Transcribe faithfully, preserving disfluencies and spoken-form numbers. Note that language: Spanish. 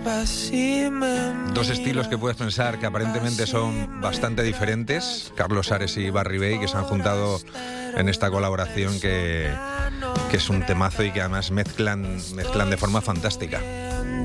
Dos estilos que puedes pensar que aparentemente son bastante diferentes, Carlos Ares y Barry Bay, que se han juntado en esta colaboración que, que es un temazo y que además mezclan, mezclan de forma fantástica.